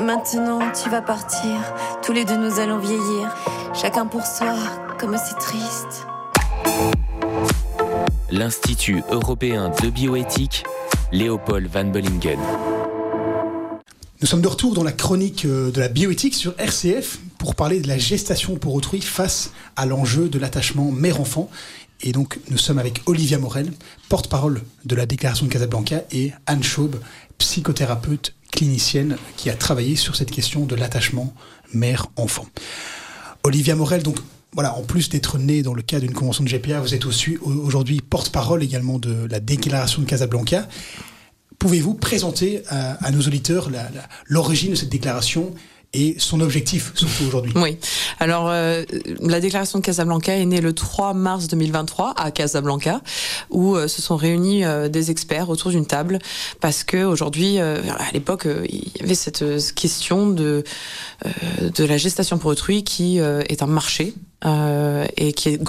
maintenant tu vas partir, tous les deux nous allons vieillir, chacun pour soi, comme c'est triste. L'Institut européen de bioéthique, Léopold Van Bellingen. Nous sommes de retour dans la chronique de la bioéthique sur RCF pour parler de la gestation pour autrui face à l'enjeu de l'attachement mère-enfant. Et donc, nous sommes avec Olivia Morel, porte-parole de la Déclaration de Casablanca, et Anne Chaube, psychothérapeute clinicienne qui a travaillé sur cette question de l'attachement mère-enfant. Olivia Morel, donc, voilà, en plus d'être née dans le cadre d'une convention de GPA, vous êtes aussi aujourd'hui porte-parole également de la Déclaration de Casablanca. Pouvez-vous présenter à nos auditeurs l'origine de cette déclaration et son objectif, surtout aujourd'hui? Oui. Alors, la déclaration de Casablanca est née le 3 mars 2023 à Casablanca, où se sont réunis des experts autour d'une table, parce que aujourd'hui, à l'époque, il y avait cette question de la gestation pour autrui qui est un marché et qui est